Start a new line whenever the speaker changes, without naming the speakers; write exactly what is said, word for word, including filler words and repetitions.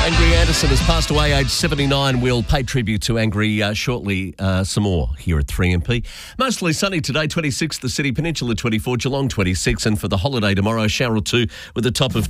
Angry Anderson has passed away, aged seventy-nine. We'll pay tribute to Angry uh, shortly, uh, some more here at three M P. Mostly sunny today, twenty-six, the City Peninsula twenty-four, Geelong twenty-six, and for the holiday tomorrow, shower or two with a top of